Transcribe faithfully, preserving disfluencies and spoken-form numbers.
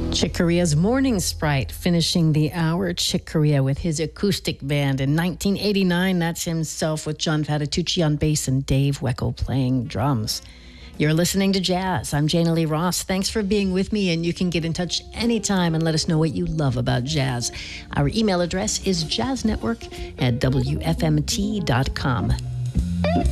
Chick Corea's Morning Sprite finishing the hour. Chick Corea with his acoustic band in nineteen eighty-nine. That's himself with John Patitucci on bass and Dave Weckl playing drums. You're listening to Jazz. I'm Jana Lee Ross. Thanks for being with me, and you can get in touch anytime and let us know what you love about jazz. Our email address is jazznetwork at w f m t dot com.